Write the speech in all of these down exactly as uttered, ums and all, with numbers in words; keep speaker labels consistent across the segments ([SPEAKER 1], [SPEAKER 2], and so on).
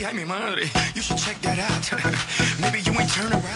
[SPEAKER 1] ay, mi madre. You should check that out. Maybe you ain't turn around.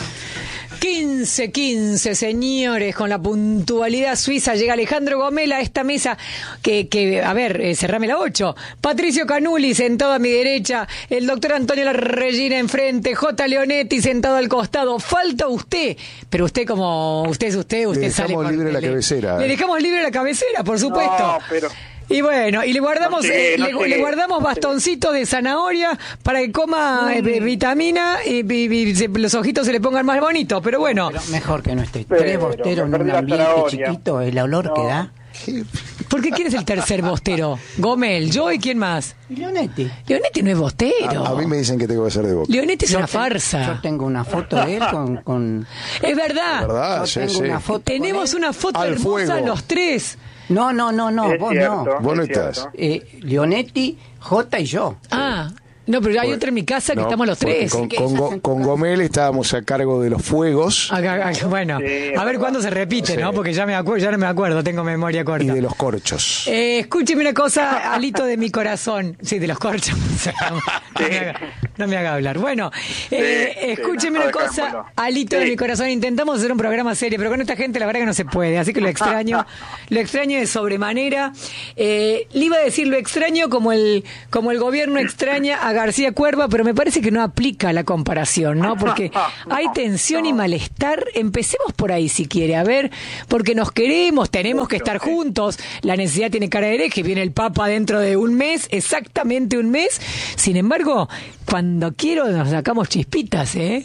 [SPEAKER 2] quince quince, señores, con la puntualidad suiza llega Alejandro Gomela a esta mesa que, que a ver, eh, cerrame la ocho. Patricio Canuli sentado a mi derecha, el doctor Antonio Larregina enfrente, J. Leonetti sentado al costado. Falta usted, pero usted como usted es usted, usted
[SPEAKER 3] le
[SPEAKER 2] sale
[SPEAKER 3] dejamos
[SPEAKER 2] con,
[SPEAKER 3] libre la
[SPEAKER 2] le,
[SPEAKER 3] cabecera.
[SPEAKER 2] Le dejamos libre la cabecera, por supuesto.
[SPEAKER 4] No, pero...
[SPEAKER 2] Y bueno, y le guardamos
[SPEAKER 4] No sé,
[SPEAKER 2] eh,
[SPEAKER 4] no
[SPEAKER 2] le,
[SPEAKER 4] sé.
[SPEAKER 2] le guardamos bastoncitos de zanahoria para que coma eh, vitamina y, y- y se- los ojitos se le pongan más bonitos, pero bueno.
[SPEAKER 5] Pero mejor que no esté.
[SPEAKER 4] Pero,
[SPEAKER 5] Tres bosteros en
[SPEAKER 4] me perdí
[SPEAKER 5] un
[SPEAKER 4] la
[SPEAKER 5] ambiente
[SPEAKER 4] zanahoria.
[SPEAKER 5] chiquito, el olor
[SPEAKER 4] No.
[SPEAKER 5] que da.
[SPEAKER 2] ¿Por qué quién es el tercer bostero? Gomel, yo y quién más.
[SPEAKER 5] Y Leonetti.
[SPEAKER 2] Leonetti no es bostero.
[SPEAKER 3] A, a mí me dicen que tengo que ser de Boca.
[SPEAKER 2] Leonetti es
[SPEAKER 5] Yo
[SPEAKER 2] una
[SPEAKER 5] te-
[SPEAKER 2] farsa.
[SPEAKER 5] Yo tengo una foto de él con... con
[SPEAKER 2] Es verdad.
[SPEAKER 3] ¿Verdad?
[SPEAKER 5] yo
[SPEAKER 3] Sí,
[SPEAKER 5] tengo
[SPEAKER 3] sí.
[SPEAKER 5] una foto con
[SPEAKER 2] Tenemos
[SPEAKER 5] él.
[SPEAKER 2] una foto
[SPEAKER 3] Al
[SPEAKER 2] hermosa
[SPEAKER 3] fuego.
[SPEAKER 2] los tres.
[SPEAKER 5] No, no, no, no,
[SPEAKER 4] Es
[SPEAKER 5] vos
[SPEAKER 4] cierto,
[SPEAKER 5] no.
[SPEAKER 3] Vos no
[SPEAKER 4] es
[SPEAKER 3] estás.
[SPEAKER 4] cierto.
[SPEAKER 5] Eh, Leonetti, J y yo.
[SPEAKER 2] Ah, no, pero hay
[SPEAKER 3] Bueno,
[SPEAKER 2] otra en mi casa que
[SPEAKER 3] no,
[SPEAKER 2] estamos los
[SPEAKER 3] porque
[SPEAKER 2] tres.
[SPEAKER 3] Con,
[SPEAKER 5] ¿Qué
[SPEAKER 3] con,
[SPEAKER 5] estás
[SPEAKER 3] Go-
[SPEAKER 5] en tu
[SPEAKER 3] con
[SPEAKER 5] casa?
[SPEAKER 3] Gomel estábamos a cargo de los fuegos
[SPEAKER 2] Acá- acá, bueno,
[SPEAKER 4] Sí, es
[SPEAKER 2] a ver
[SPEAKER 4] verdad.
[SPEAKER 2] cuándo se repite,
[SPEAKER 3] Sí.
[SPEAKER 2] ¿no? Porque ya me acuerdo, ya no me acuerdo, tengo memoria corta.
[SPEAKER 3] y de los corchos.
[SPEAKER 2] Eh, escúcheme una cosa, alito de mi corazón. Sí, de los corchos. no, me haga, no me haga hablar. Bueno, eh,
[SPEAKER 4] sí,
[SPEAKER 2] escúcheme
[SPEAKER 4] no,
[SPEAKER 2] una
[SPEAKER 4] no,
[SPEAKER 2] cosa,
[SPEAKER 4] dejémoslo.
[SPEAKER 2] alito de
[SPEAKER 4] Sí.
[SPEAKER 2] mi corazón. Intentamos hacer un programa serio, pero con esta gente la verdad que no se puede. Así que lo extraño, lo extraño de sobremanera. Eh, le iba a decir lo extraño como el, como el gobierno extraña a García Cuerva, pero me parece que no aplica la comparación, ¿no? Porque hay tensión y malestar. Empecemos por ahí si quiere. A ver, porque nos queremos, tenemos que estar juntos. La necesidad tiene cara de hereje. Viene el Papa dentro de un mes, exactamente un mes. Sin embargo, cuando quiero nos sacamos chispitas, ¿eh?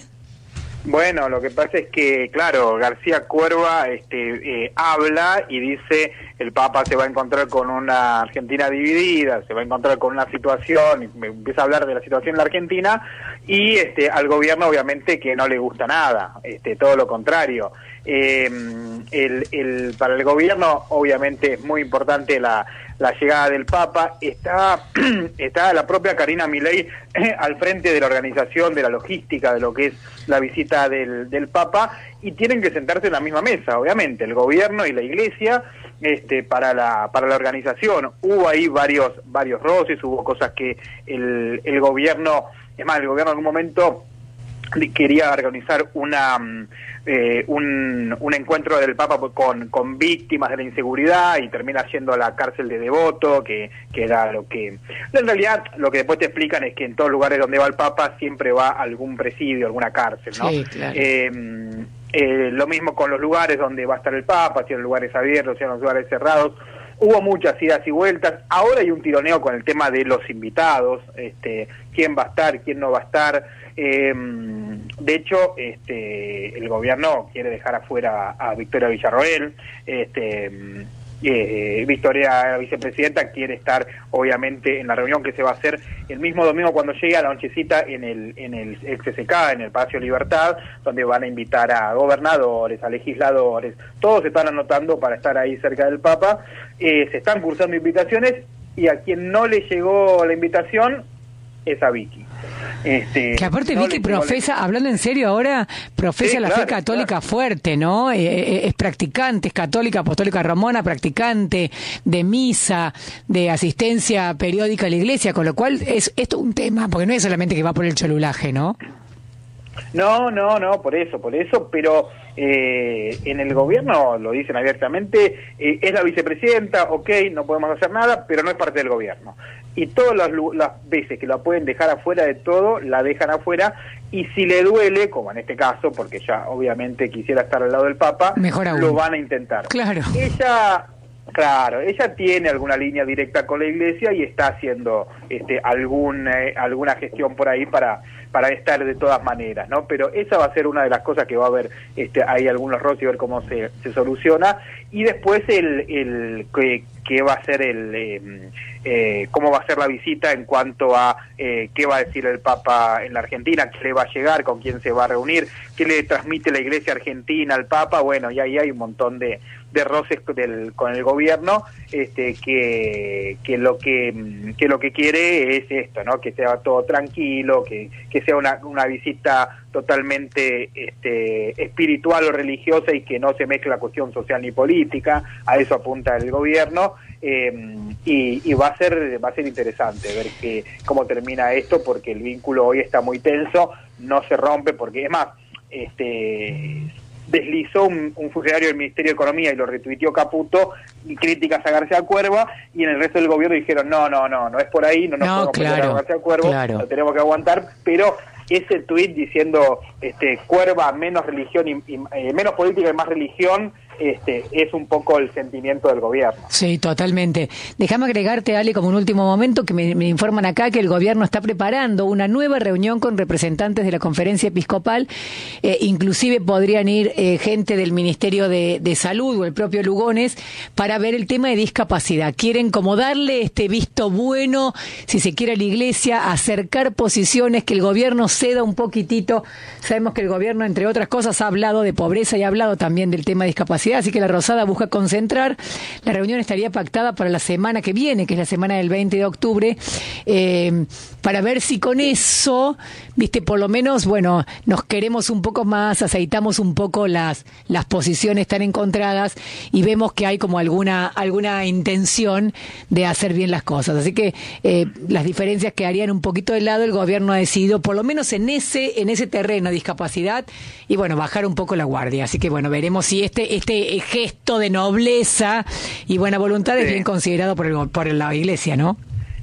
[SPEAKER 4] Bueno, lo que pasa es que, claro, García Cuerva este, eh, habla y dice el Papa se va a encontrar con una Argentina dividida, se va a encontrar con una situación, y me empieza a hablar de la situación en la Argentina, y este, al gobierno obviamente que no le gusta nada, este, todo lo contrario. Eh, el, el, para el gobierno obviamente es muy importante la, la llegada del Papa. Está, está la propia Karina Milei eh, al frente de la organización, de la logística, de lo que es la visita del, del Papa, y tienen que sentarse en la misma mesa, obviamente, el gobierno y la Iglesia, este, para la para la organización. Hubo ahí varios varios roces, hubo cosas que el, el gobierno, es más, el gobierno en algún momento quería organizar una eh, un, un encuentro del Papa con, con víctimas de la inseguridad y termina yendo a la cárcel de Devoto, que, que era lo que... En realidad, lo que después te explican es que en todos lugares donde va el Papa siempre va a algún presidio, alguna cárcel, ¿no?
[SPEAKER 2] Sí, claro.
[SPEAKER 4] Eh, eh, lo mismo con los lugares donde va a estar el Papa, si en lugares abiertos, si en los lugares cerrados. Hubo muchas idas y vueltas. Ahora hay un tironeo con el tema de los invitados, este, quién va a estar, quién no va a estar. Eh, de hecho, este, el gobierno quiere dejar afuera a Victoria Villarroel. Este, eh, Victoria, la vicepresidenta, quiere estar obviamente en la reunión que se va a hacer el mismo domingo cuando llegue a la nochecita en el en el ex S K, en el Palacio Libertad, donde van a invitar a gobernadores, a legisladores. Todos se están anotando para estar ahí cerca del Papa. Eh, se están cursando invitaciones, y a quien no le llegó la invitación es a Vicky. Este,
[SPEAKER 2] Que aparte
[SPEAKER 4] no
[SPEAKER 2] Vicky
[SPEAKER 4] le llegó la-
[SPEAKER 2] profesa, hablando en serio ahora, profesa
[SPEAKER 4] Sí,
[SPEAKER 2] la
[SPEAKER 4] claro,
[SPEAKER 2] fe católica
[SPEAKER 4] claro.
[SPEAKER 2] fuerte, ¿no? Eh, eh, es practicante, es católica, apostólica romana, practicante de misa, de asistencia periódica a la iglesia, con lo cual es esto un tema, porque no es solamente que va por el cholulaje, ¿no?
[SPEAKER 4] No, no, no, por eso, por eso, pero eh, en el gobierno lo dicen abiertamente, eh, es la vicepresidenta, ok, no podemos hacer nada, pero no es parte del gobierno. Y todas las, lu- las veces que la pueden dejar afuera de todo, la dejan afuera, y si le duele, como en este caso, porque ya obviamente quisiera estar al lado del Papa,
[SPEAKER 2] Mejor aún.
[SPEAKER 4] lo van a intentar.
[SPEAKER 2] Claro.
[SPEAKER 4] Ella... Claro, ella tiene alguna línea directa con la iglesia y está haciendo este, algún, eh, alguna gestión por ahí para para estar de todas maneras, ¿no? Pero esa va a ser una de las cosas que va a haber este, ahí algunos roces y ver cómo se, se soluciona. Y después el, el que, que va a ser el eh, eh, cómo va a ser la visita en cuanto a eh, qué va a decir el Papa en la Argentina, qué le va a llegar, con quién se va a reunir, qué le transmite la Iglesia Argentina al Papa. Bueno, y ahí hay un montón de de roces del, con el gobierno, este, que que lo que que lo que quiere es esto, ¿no? Que sea todo tranquilo, que que sea una una visita totalmente este espiritual o religiosa, y que no se mezcle la cuestión social ni política. A eso apunta el gobierno. Eh, y, y va a ser va a ser interesante ver que cómo termina esto, porque el vínculo hoy está muy tenso, no se rompe, porque es más, este deslizó un, un funcionario del Ministerio de Economía y lo retuiteó Caputo, y críticas a García Cuerva, y en el resto del gobierno dijeron no, no, no, no es por ahí, no nos
[SPEAKER 2] No,
[SPEAKER 4] podemos
[SPEAKER 2] claro,
[SPEAKER 4] meter a García Cuerva,
[SPEAKER 2] claro.
[SPEAKER 4] lo tenemos que aguantar, pero ese tuit diciendo este Cuerva menos religión y, y eh, menos política y más religión, este es un poco el sentimiento del gobierno.
[SPEAKER 2] Sí, totalmente. Déjame agregarte, Ale, como un último momento, que me, me informan acá que el gobierno está preparando una nueva reunión con representantes de la Conferencia Episcopal, eh, inclusive podrían ir eh, gente del Ministerio de, de Salud o el propio Lugones, para ver el tema de discapacidad. Quieren como darle este visto bueno, si se quiere, a la Iglesia, acercar posiciones, que el gobierno ceda un poquitito. Sabemos que el gobierno, entre otras cosas, ha hablado de pobreza y ha hablado también del tema de discapacidad, así que la Rosada busca concentrar. La reunión estaría pactada para la semana que viene, que es la semana del veinte de octubre, eh, para ver si con eso, viste, por lo menos, bueno, nos queremos un poco más, aceitamos un poco las, las posiciones tan encontradas y vemos que hay como alguna, alguna intención de hacer bien las cosas. Así que eh, las diferencias quedarían un poquito de lado. El gobierno ha decidido, por lo menos en ese, en ese terreno, discapacidad, y bueno, bajar un poco la guardia. Así que bueno, veremos si este, este gesto de nobleza y buena voluntad sí. es bien considerado por, el, por la Iglesia, ¿no?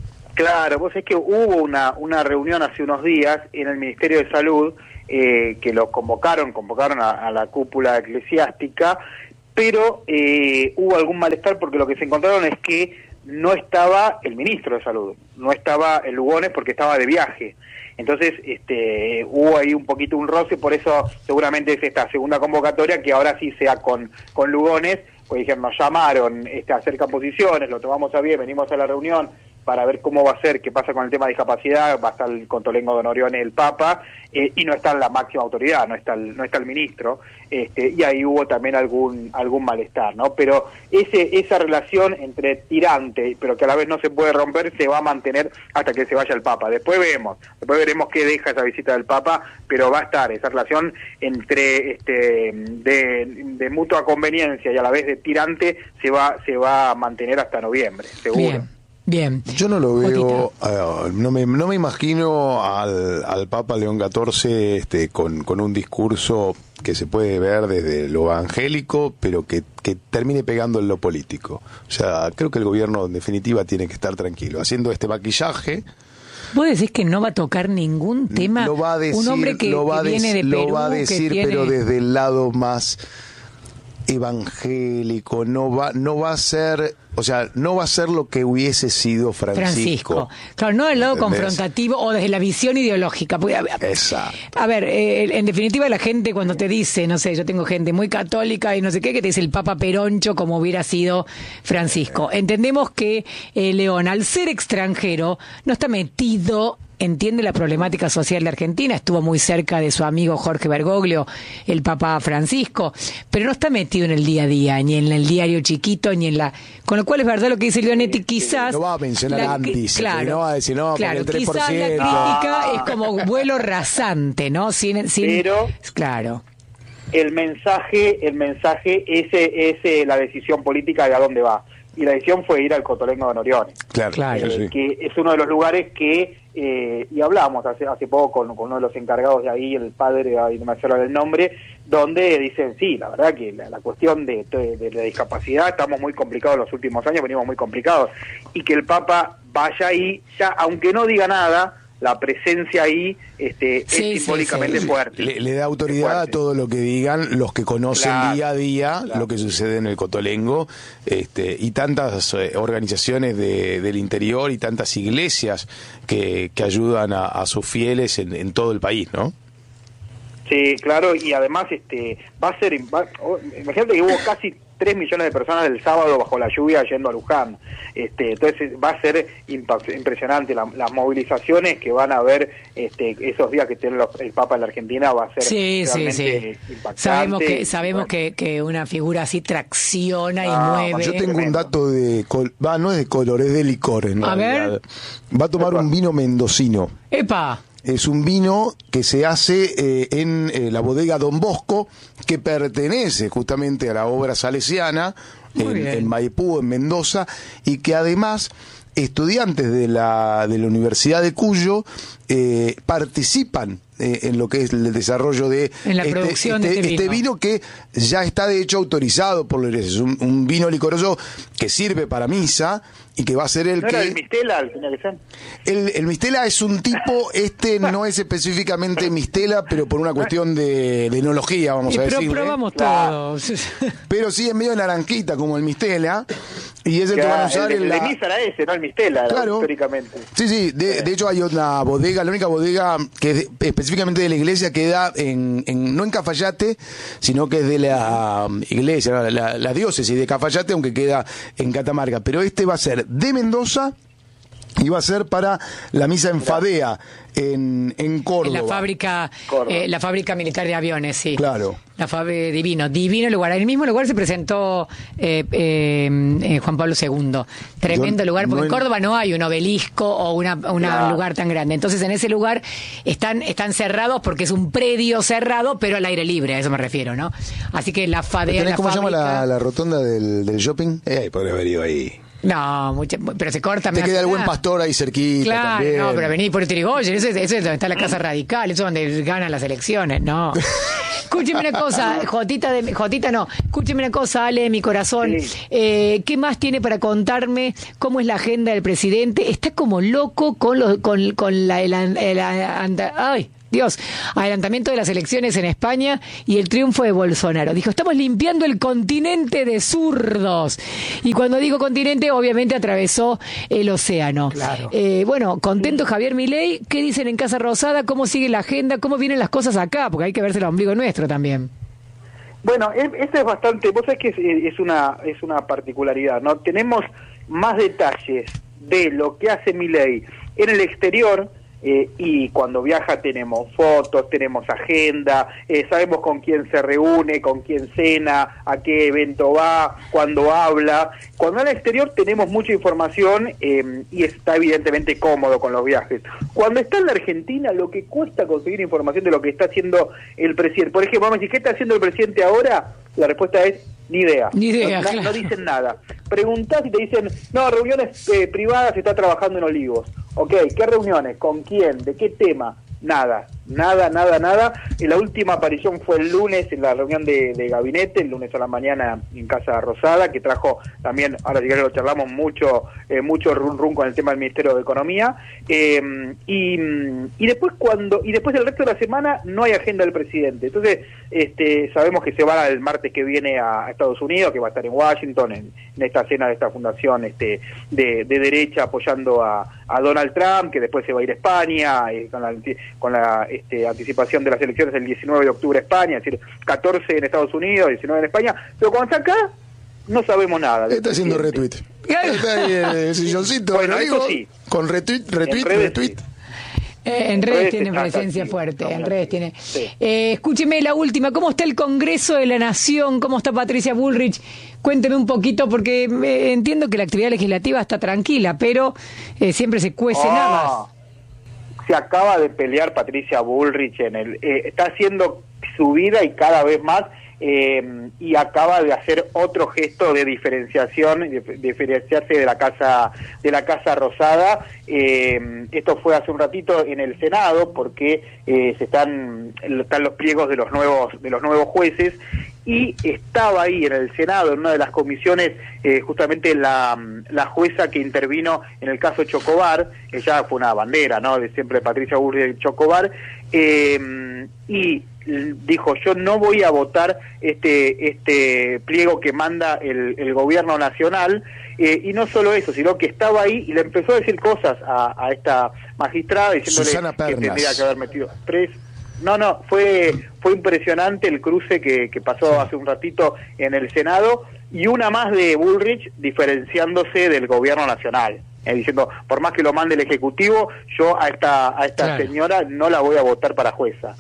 [SPEAKER 4] Claro, vos es que hubo una, una reunión hace unos días en el Ministerio de Salud, eh, que lo convocaron, convocaron a, a la cúpula eclesiástica, pero eh, hubo algún malestar porque lo que se encontraron es que no estaba el ministro de Salud, no estaba el Lugones porque estaba de viaje. Entonces este, hubo ahí un poquito un roce, por eso seguramente es esta segunda convocatoria, que ahora sí sea con, con Lugones, pues dijeron, nos llamaron, este, acercan posiciones, lo tomamos a bien, venimos a la reunión para ver cómo va a ser, qué pasa con el tema de discapacidad, va a estar el Contolengo Don Orione, el Papa, eh, y no está la máxima autoridad, no está el, no está el ministro, este, y ahí hubo también algún algún malestar, ¿no? Pero ese esa relación entre tirante, pero que a la vez no se puede romper, se va a mantener hasta que se vaya el Papa. Después vemos, después veremos qué deja esa visita del Papa, pero va a estar esa relación entre este de, de mutua conveniencia y a la vez de tirante, se va se va a mantener hasta noviembre, seguro.
[SPEAKER 2] Bien. Bien.
[SPEAKER 3] Yo no lo veo, uh, no me no me imagino al, al Papa León catorce este, con, con un discurso que se puede ver desde lo evangélico, pero que, que termine pegando en lo político. O sea, creo que el gobierno en definitiva tiene que estar tranquilo, haciendo este maquillaje.
[SPEAKER 2] ¿Vos decís que no va a tocar ningún tema?
[SPEAKER 3] Lo va a decir,
[SPEAKER 2] un hombre que,
[SPEAKER 3] lo va
[SPEAKER 2] que viene de
[SPEAKER 3] lo
[SPEAKER 2] Perú,
[SPEAKER 3] va a decir,
[SPEAKER 2] tiene...
[SPEAKER 3] pero desde el lado más evangélico, no va no va a ser, o sea, no va a ser lo que hubiese sido Francisco.
[SPEAKER 2] Francisco. Claro, no del lado
[SPEAKER 3] ¿entendés?
[SPEAKER 2] Confrontativo o desde la visión ideológica. Porque, a,
[SPEAKER 3] Exacto.
[SPEAKER 2] a ver, eh, en definitiva la gente cuando te dice, no sé, yo tengo gente muy católica y no sé qué, que te dice el Papa Peroncho como hubiera sido Francisco. Entendemos que eh, León, al ser extranjero, no está metido... Entiende la problemática social de Argentina, estuvo muy cerca de su amigo Jorge Bergoglio, el Papa Francisco, pero no está metido en el día a día, ni en el diario chiquito, ni en la... Con lo cual es verdad lo que dice Leonetti, quizás...
[SPEAKER 3] No va a mencionar
[SPEAKER 2] la,
[SPEAKER 3] antes,
[SPEAKER 2] claro,
[SPEAKER 3] no va a decir, no,
[SPEAKER 2] claro,
[SPEAKER 3] porque el tres por ciento.
[SPEAKER 2] quizás la crítica es como vuelo rasante, ¿no? Sin, sin,
[SPEAKER 4] pero...
[SPEAKER 2] Claro.
[SPEAKER 4] El mensaje, el mensaje ese es eh, la decisión política de a dónde va. Y la decisión fue ir al Cotolengo de Norione.
[SPEAKER 3] Claro,
[SPEAKER 2] claro.
[SPEAKER 4] Eh,
[SPEAKER 3] sí.
[SPEAKER 4] Que es uno de los lugares que, eh, y hablamos hace hace poco con, con uno de los encargados de ahí, el padre, ahí no me acuerdo el nombre, donde dicen, sí, la verdad que la, la cuestión de, de, de la discapacidad, estamos muy complicados en los últimos años, venimos muy complicados, y que el Papa vaya ahí, ya aunque no diga nada, la presencia ahí este,
[SPEAKER 2] sí,
[SPEAKER 4] es simbólicamente
[SPEAKER 2] sí, sí.
[SPEAKER 4] fuerte.
[SPEAKER 3] Le, le da autoridad a todo lo que digan los que conocen
[SPEAKER 4] claro,
[SPEAKER 3] día a día
[SPEAKER 4] claro.
[SPEAKER 3] lo que sucede en el Cotolengo, este, y tantas eh, organizaciones de, del interior y tantas iglesias que, que ayudan a, a sus fieles en, en todo el país, ¿no?
[SPEAKER 4] Sí, claro, y además este va a ser, va, oh, imagínate que hubo casi tres millones de personas el sábado bajo la lluvia yendo a Luján, este, entonces va a ser impact, impresionante la, las movilizaciones que van a haber este, esos días que tiene los, el Papa en la Argentina, va a ser
[SPEAKER 2] sí,
[SPEAKER 4] realmente
[SPEAKER 2] sí, sí.
[SPEAKER 4] impactante.
[SPEAKER 2] Sabemos que sabemos
[SPEAKER 4] bueno.
[SPEAKER 2] que, que una figura así tracciona y
[SPEAKER 4] Ah,
[SPEAKER 2] mueve.
[SPEAKER 3] Yo tengo
[SPEAKER 4] Tremendo.
[SPEAKER 3] un dato de, col- va, no es de color, es de licor en
[SPEAKER 2] A
[SPEAKER 3] realidad.
[SPEAKER 2] ver.
[SPEAKER 3] Va a tomar un vino mendocino.
[SPEAKER 2] ¡Epa!
[SPEAKER 3] Es un vino que se hace eh, en eh, la bodega Don Bosco, que pertenece justamente a la obra salesiana, en, en Maipú, en Mendoza, y que además estudiantes de la, de la Universidad de Cuyo eh, participan eh, en lo que es el desarrollo de
[SPEAKER 2] en la
[SPEAKER 3] este,
[SPEAKER 2] producción
[SPEAKER 3] este,
[SPEAKER 2] de este vino.
[SPEAKER 3] este vino que ya está de hecho autorizado por la iglesia. Es un, un vino licoroso que sirve para misa y que va a ser el
[SPEAKER 4] ¿No
[SPEAKER 3] que...
[SPEAKER 4] era el Mistela al final de ser?
[SPEAKER 3] El, el Mistela es un tipo, este no es específicamente Mistela, pero por una cuestión de, de enología, vamos
[SPEAKER 2] Y
[SPEAKER 3] a
[SPEAKER 2] pero
[SPEAKER 3] decir.
[SPEAKER 2] probamos
[SPEAKER 4] Claro.
[SPEAKER 2] todos.
[SPEAKER 3] Pero sí es medio naranjita como el Mistela, y es el
[SPEAKER 4] Que
[SPEAKER 3] que van a
[SPEAKER 4] era-
[SPEAKER 3] usar
[SPEAKER 4] el, de-
[SPEAKER 3] en
[SPEAKER 4] el
[SPEAKER 3] la...
[SPEAKER 4] de Misa era ese, no el Mistela,
[SPEAKER 3] Claro.
[SPEAKER 4] históricamente.
[SPEAKER 3] Sí, sí, de, de hecho hay una bodega, la única bodega que es de- específicamente de la iglesia queda en, en no en Cafayate, sino que es de la um, iglesia, la, la, la diócesis de Cafayate, aunque queda en Catamarca. Pero este va a ser de Mendoza y va a ser para la misa en Fadea, en, en Córdoba.
[SPEAKER 2] En la fábrica,
[SPEAKER 4] Córdoba.
[SPEAKER 2] eh, la fábrica militar de aviones, sí.
[SPEAKER 3] Claro.
[SPEAKER 2] La fábrica divino, divino lugar. En el mismo lugar se presentó eh, eh, eh, Juan Pablo segundo. Tremendo
[SPEAKER 3] Yo
[SPEAKER 2] lugar, porque
[SPEAKER 3] no
[SPEAKER 2] en
[SPEAKER 3] en-
[SPEAKER 2] Córdoba no hay un obelisco o una, una
[SPEAKER 4] Claro.
[SPEAKER 2] lugar tan grande. Entonces en ese lugar están, están cerrados porque es un predio cerrado, pero al aire libre, a eso me refiero, ¿no? Así que la fábrica.
[SPEAKER 3] ¿Tenés
[SPEAKER 2] la
[SPEAKER 3] cómo se llama
[SPEAKER 2] fábrica-
[SPEAKER 3] la, la rotonda del, del shopping? Eh, podría haber ido ahí.
[SPEAKER 2] No, mucha- pero se corta.
[SPEAKER 3] Te
[SPEAKER 2] me
[SPEAKER 3] queda
[SPEAKER 2] hace
[SPEAKER 3] el Buen
[SPEAKER 2] nada.
[SPEAKER 3] Pastor ahí cerquita
[SPEAKER 2] Claro,
[SPEAKER 3] también.
[SPEAKER 2] no, pero vení por Tirigoyen, eso, es- eso es donde está la Casa Radical, eso es donde ganan las elecciones, no. Escúcheme una cosa, Jotita, de, Jotita no, escúcheme una cosa, Ale, de mi corazón,
[SPEAKER 4] Sí.
[SPEAKER 2] eh, ¿qué más tiene para contarme? ¿Cómo es la agenda del presidente? Está como loco con los, con, con la, el, el- el- anda- ay, Dios, adelantamiento de las elecciones en España y el triunfo de Bolsonaro. Dijo, estamos limpiando el continente de zurdos. Y cuando digo continente, obviamente atravesó el océano.
[SPEAKER 5] Claro.
[SPEAKER 2] Eh, bueno, contento Javier Milei. ¿Qué dicen en Casa Rosada? ¿Cómo sigue la agenda? ¿Cómo vienen las cosas acá? Porque hay que verse el ombligo nuestro también.
[SPEAKER 4] Bueno, e- eso es bastante, vos sabés que es, es una es una particularidad, ¿no? Tenemos más detalles de lo que hace Milei en el exterior, eh, y cuando viaja tenemos fotos, tenemos agenda, eh, sabemos con quién se reúne, con quién cena, a qué evento va, cuándo habla. Cuando al exterior tenemos mucha información, eh, y está evidentemente cómodo con los viajes. Cuando está en la Argentina, lo que cuesta conseguir información de lo que está haciendo el presidente. Por ejemplo, vamos a decir, ¿qué está haciendo el presidente ahora? La respuesta es, ni idea.
[SPEAKER 2] Ni idea,
[SPEAKER 4] No, no-
[SPEAKER 2] claro.
[SPEAKER 4] no dicen nada. Preguntás y te dicen, no, reuniones eh, privadas, se está trabajando en Olivos. Ok, ¿qué reuniones? ¿Con quién? ¿De qué tema? Nada, nada, nada, nada. Y la última aparición fue el lunes en la reunión de, de gabinete, el lunes a la mañana en Casa Rosada, que trajo también, ahora si querés lo charlamos mucho, eh, mucho run run con el tema del Ministerio de Economía. Eh, y, y después cuando y después el resto de la semana no hay agenda del presidente. Entonces, este, sabemos que se va el martes que viene a Estados Unidos, que va a estar en Washington, en, en esta cena de esta fundación este, de, de derecha apoyando a, a Donald Trump, que después se va a ir a España, eh, con la, con la este, anticipación de las elecciones el diecinueve de octubre a España, es decir, catorce en Estados Unidos, diecinueve en España, pero cuando está acá no sabemos nada. del
[SPEAKER 3] Está haciendo
[SPEAKER 4] presidente.
[SPEAKER 3] retweet. Está ahí en el silloncito.
[SPEAKER 4] Bueno,
[SPEAKER 3] Rodrigo,
[SPEAKER 4] eso sí.
[SPEAKER 3] Con retweet, retweet,
[SPEAKER 4] En redes
[SPEAKER 3] retweet.
[SPEAKER 4] sí.
[SPEAKER 2] Eh, en
[SPEAKER 4] redes
[SPEAKER 2] redes tiene
[SPEAKER 4] está
[SPEAKER 2] presencia
[SPEAKER 4] activo,
[SPEAKER 2] fuerte,
[SPEAKER 4] está
[SPEAKER 2] en
[SPEAKER 4] muy
[SPEAKER 2] redes
[SPEAKER 4] activo.
[SPEAKER 2] tiene.
[SPEAKER 4] Sí.
[SPEAKER 2] Eh, escúcheme la última, ¿cómo está el Congreso de la Nación? ¿Cómo está Patricia Bullrich? Cuénteme un poquito, porque eh, entiendo que la actividad legislativa está tranquila, pero eh, siempre se cuece
[SPEAKER 4] Ah,
[SPEAKER 2] nada.
[SPEAKER 4] se acaba de pelear Patricia Bullrich en el eh, está haciendo su vida y cada vez más, eh, y acaba de hacer otro gesto de diferenciación, de, diferenciarse de la casa de la Casa Rosada. Eh, esto fue hace un ratito en el Senado, porque eh, se están están los pliegos de los nuevos de los nuevos jueces, y estaba ahí en el Senado, en una de las comisiones, eh, justamente la, la jueza que intervino en el caso Chocobar. Ella fue una bandera, ¿no?, de siempre Patricia Bullrich Chocobar, eh, y dijo, yo no voy a votar este este pliego que manda el, el gobierno nacional, eh, y no solo eso, sino que estaba ahí y le empezó a decir cosas a, a esta magistrada, diciéndole
[SPEAKER 3] Susana
[SPEAKER 4] que
[SPEAKER 3] Pernas.
[SPEAKER 4] tendría que haber metido tres. No, no, fue fue impresionante el cruce que, que pasó hace un ratito en el Senado, y una más de Bullrich diferenciándose del gobierno nacional, eh, diciendo, por más que lo mande el Ejecutivo, yo a esta a esta
[SPEAKER 2] Claro.
[SPEAKER 4] señora no la voy a votar para jueza.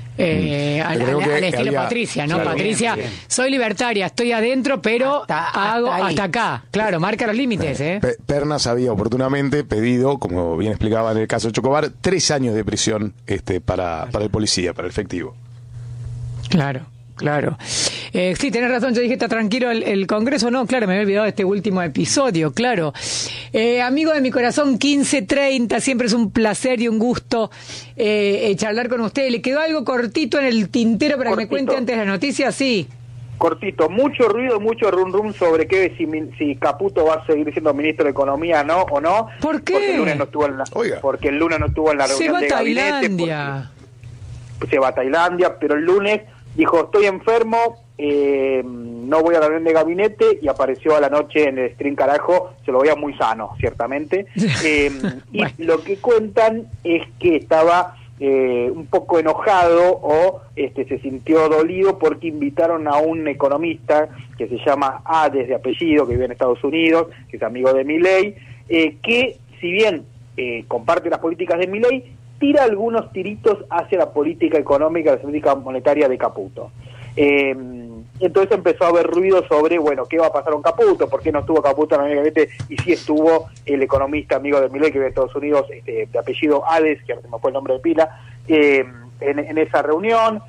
[SPEAKER 2] Eh, al,
[SPEAKER 3] Creo
[SPEAKER 2] al-
[SPEAKER 3] que
[SPEAKER 2] al estilo
[SPEAKER 3] había-
[SPEAKER 2] Patricia, ¿no?
[SPEAKER 3] claro.
[SPEAKER 2] Patricia,
[SPEAKER 5] Bien, bien.
[SPEAKER 2] soy libertaria, estoy adentro, pero
[SPEAKER 5] Hasta- hasta
[SPEAKER 2] hago
[SPEAKER 5] ahí.
[SPEAKER 2] hasta acá. Claro, marca los límites, ¿eh?
[SPEAKER 3] Pe- Pernas había oportunamente pedido, como bien explicaba en el caso de Chocobar, tres años de prisión este, para, para el policía, para el efectivo.
[SPEAKER 2] Claro, claro. Eh, sí, tenés razón, yo dije, está tranquilo el, el Congreso. No, claro, me había olvidado de este último episodio, claro. Eh, amigo de mi corazón, quince treinta, siempre es un placer y un gusto eh, eh, charlar con usted. ¿Le quedó algo cortito en el tintero para
[SPEAKER 4] Cortito.
[SPEAKER 2] que me cuente antes de la noticia? Sí.
[SPEAKER 4] Cortito, mucho ruido, mucho rum rum sobre qué si, si Caputo va a seguir siendo ministro de Economía, no o no.
[SPEAKER 2] ¿Por qué?
[SPEAKER 4] Porque el lunes no estuvo en la,
[SPEAKER 3] Oiga.
[SPEAKER 4] porque el lunes no estuvo en la
[SPEAKER 2] Se
[SPEAKER 4] reunión
[SPEAKER 2] va a
[SPEAKER 4] de gabinete.
[SPEAKER 2] Tailandia.
[SPEAKER 4] porque- Se va a Tailandia, pero el lunes dijo, estoy enfermo, eh, no voy a la reunión de gabinete, y apareció a la noche en el stream carajo, se lo veía muy sano, ciertamente. Eh,
[SPEAKER 2] Bueno.
[SPEAKER 4] Y lo que cuentan es que estaba eh, un poco enojado o este, se sintió dolido porque invitaron a un economista que se llama Hades de apellido, que vive en Estados Unidos, que es amigo de Milei, eh, que si bien eh, comparte las políticas de Milei, tira algunos tiritos hacia la política económica, la política monetaria de Caputo. Eh, entonces empezó a haber ruido sobre, bueno, ¿qué va a pasar con Caputo? ¿Por qué no estuvo Caputo en la gabinete? Y sí estuvo el economista amigo de Milei, que vive en Estados Unidos, este, de apellido Hades, que ahora se me fue el nombre de pila, eh, en, en esa reunión.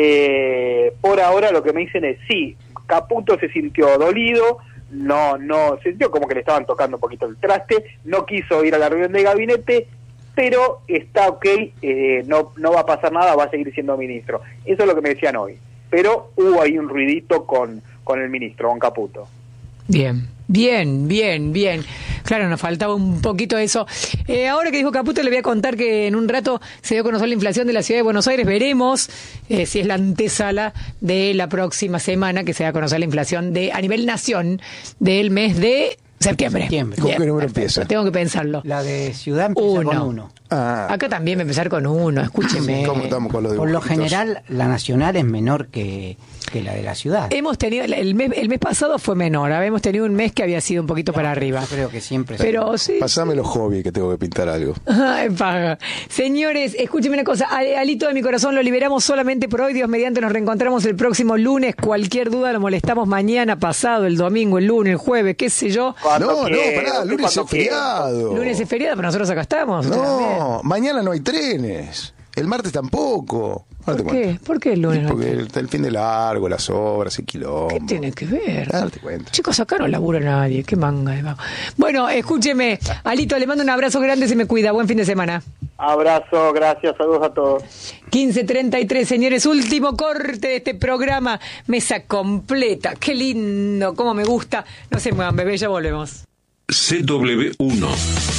[SPEAKER 4] Eh, por ahora lo que me dicen es, sí, Caputo se sintió dolido, no, no, se sintió como que le estaban tocando un poquito el traste, no quiso ir a la reunión de gabinete, pero está ok, eh, no, no va a pasar nada, va a seguir siendo ministro. Eso es lo que me decían hoy. Pero hubo ahí un ruidito con, con el ministro, con Caputo.
[SPEAKER 2] Bien, bien, bien, bien. Claro, nos faltaba un poquito de eso. Eh, ahora que dijo Caputo, le voy a contar que en un rato se dio a conocer la inflación de la ciudad de Buenos Aires. Veremos eh, si es la antesala de la próxima semana que se va a conocer la inflación de a nivel nación del mes de septiembre.
[SPEAKER 5] Septiembre.
[SPEAKER 3] ¿Con
[SPEAKER 2] Bien,
[SPEAKER 3] qué número
[SPEAKER 2] perfecto,
[SPEAKER 3] empieza?
[SPEAKER 2] Tengo que pensarlo.
[SPEAKER 5] La de ciudad empieza
[SPEAKER 2] Uno.
[SPEAKER 5] con uno.
[SPEAKER 3] Ah,
[SPEAKER 2] Acá también va a empezar con uno, escúcheme.
[SPEAKER 3] ¿cómo estamos con los
[SPEAKER 5] Por lo
[SPEAKER 3] dibujitos?
[SPEAKER 5] general, la nacional es menor que, que la de la ciudad.
[SPEAKER 2] Hemos tenido, el mes, el mes pasado fue menor, habíamos tenido un mes que había sido un poquito para arriba.
[SPEAKER 5] Yo creo que siempre.
[SPEAKER 2] Pero sí.
[SPEAKER 3] Pasame los hobbies que tengo que pintar algo.
[SPEAKER 2] Ay, paga. Señores, escúcheme una cosa. Al- Alito de mi corazón, lo liberamos solamente por hoy. Dios mediante, nos reencontramos el próximo lunes. Cualquier duda lo molestamos mañana, pasado, el domingo, el lunes, el jueves, qué sé yo.
[SPEAKER 4] Cuando
[SPEAKER 3] No, no,
[SPEAKER 4] quiera,
[SPEAKER 3] pará,
[SPEAKER 4] usted
[SPEAKER 3] lunes
[SPEAKER 4] cuando
[SPEAKER 3] es
[SPEAKER 4] quiera.
[SPEAKER 3] feriado.
[SPEAKER 2] Lunes es feriado, pero nosotros acá estamos. usted también.
[SPEAKER 3] No, mañana no hay trenes. El martes tampoco. Ahora te
[SPEAKER 2] ¿Por qué?
[SPEAKER 3] cuento.
[SPEAKER 2] ¿Por qué el lunes? no
[SPEAKER 3] Porque
[SPEAKER 2] hay?
[SPEAKER 3] el, el fin de largo, las obras, el quilombo.
[SPEAKER 2] ¿Qué tiene que ver?
[SPEAKER 3] Ah, te cuento.
[SPEAKER 2] Chicos, acá no labura nadie. Qué manga de vago. Bueno, escúcheme. Alito, le mando un abrazo grande, se me cuida. Buen fin de semana.
[SPEAKER 4] Abrazo, gracias, saludos a todos.
[SPEAKER 2] quince treinta y tres, señores, último corte de este programa. Mesa completa. Qué lindo, cómo me gusta. No se muevan, bebé, ya volvemos.
[SPEAKER 6] C W uno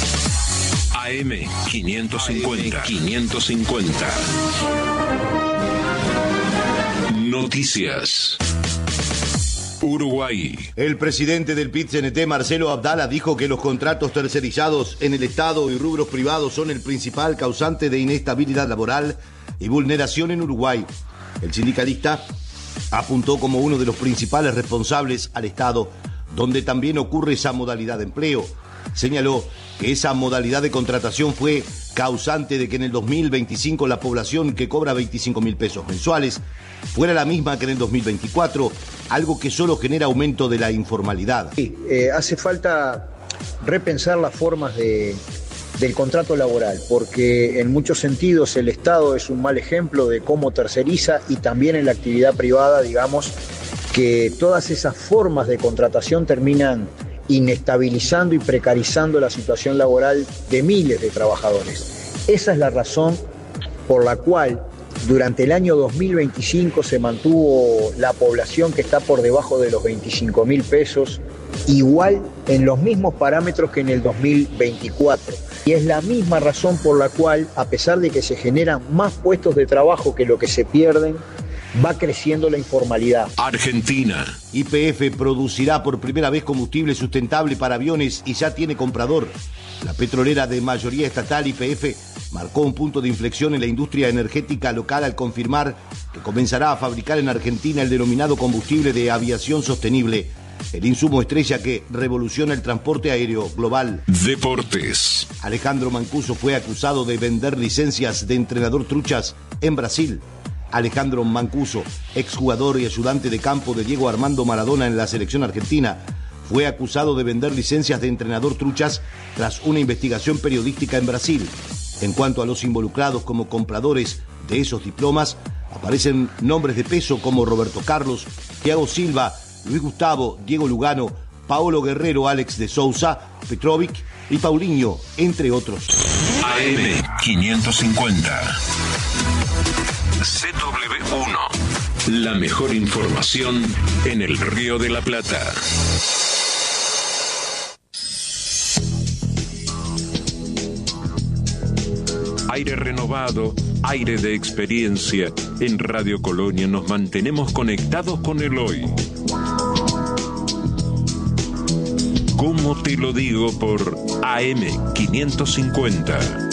[SPEAKER 6] A M quinientos cincuenta. quinientos cincuenta. Noticias. Uruguay.
[SPEAKER 7] El presidente del P I T C N T, Marcelo Abdala, dijo que los contratos tercerizados en el Estado y rubros privados son el principal causante de inestabilidad laboral y vulneración en Uruguay. El sindicalista apuntó como uno de los principales responsables al Estado, donde también ocurre esa modalidad de empleo. Señaló que esa modalidad de contratación fue causante de que en el dos mil veinticinco la población que cobra veinticinco mil pesos mensuales fuera la misma que en el dos mil veinticuatro, algo que solo genera aumento de la informalidad.
[SPEAKER 8] Sí, eh, hace falta repensar las formas de, del contrato laboral, porque en muchos sentidos el Estado es un mal ejemplo de cómo terceriza, y también en la actividad privada, digamos, que todas esas formas de contratación terminan inestabilizando y precarizando la situación laboral de miles de trabajadores. Esa es la razón por la cual durante el año dos mil veinticinco se mantuvo la población que está por debajo de los veinticinco mil pesos, igual en los mismos parámetros que en el dos mil veinticuatro. Y es la misma razón por la cual, a pesar de que se generan más puestos de trabajo que lo que se pierden, va creciendo la informalidad.
[SPEAKER 6] Argentina.
[SPEAKER 7] Y P F producirá por primera vez combustible sustentable para aviones y ya tiene comprador. La petrolera de mayoría estatal Y P F marcó un punto de inflexión en la industria energética local al confirmar que comenzará a fabricar en Argentina el denominado combustible de aviación sostenible, el insumo estrella que revoluciona el transporte aéreo global.
[SPEAKER 6] Deportes.
[SPEAKER 7] Alejandro Mancuso fue acusado de vender licencias de entrenador truchas en Brasil. Alejandro Mancuso, exjugador y ayudante de campo de Diego Armando Maradona en la selección argentina, fue acusado de vender licencias de entrenador truchas tras una investigación periodística en Brasil. En cuanto a los involucrados como compradores de esos diplomas, Aparecen nombres de peso como Roberto Carlos, Thiago Silva, Luis Gustavo, Diego Lugano, Paolo Guerrero, Alex de Sousa, Petrovic y Paulinho, entre otros.
[SPEAKER 6] A M quinientos cincuenta. C W uno. La mejor información en el Río de la Plata. Aire renovado, aire de experiencia. En Radio Colonia nos mantenemos conectados con el hoy. ¿Cómo te lo digo por A M quinientos cincuenta?